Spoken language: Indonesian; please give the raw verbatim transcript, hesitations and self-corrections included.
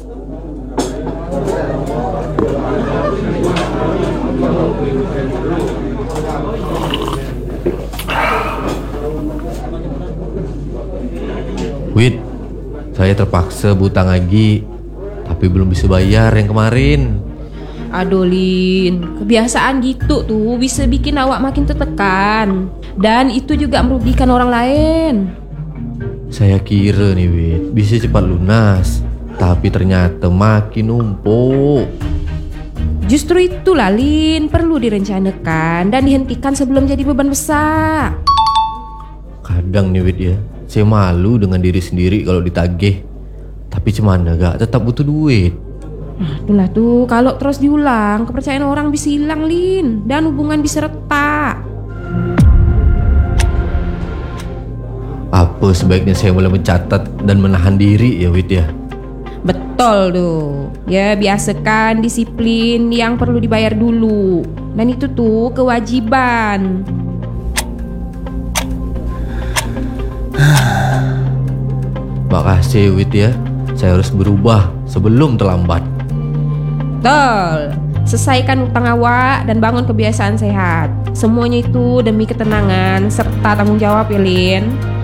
Wid, saya terpaksa butang lagi, tapi belum bisa bayar yang kemarin. Aduh Lin, kebiasaan gitu tuh bisa bikin awak makin tertekan. Dan itu juga merugikan orang lain. Saya kira nih Wid, bisa cepat lunas, tapi ternyata makin numpuk. Justru itulah Lin, perlu direncanakan dan dihentikan sebelum jadi beban besar. Kadang nih Wid ya, saya malu dengan diri sendiri kalau ditagih. Tapi cuman gak tetap butuh duit. Nah, itulah tuh, kalau terus diulang, kepercayaan orang bisa hilang, Lin, dan hubungan bisa retak. Apa sebaiknya saya mulai mencatat dan menahan diri ya, Wid ya? Betul tuh. Ya, biasakan disiplin yang perlu dibayar dulu. Dan itu tuh kewajiban. Makasih Wid ya, saya harus berubah sebelum terlambat. Betul. Selesaikan utang awak dan bangun kebiasaan sehat. Semuanya itu demi ketenangan serta tanggung jawab ya, Lin.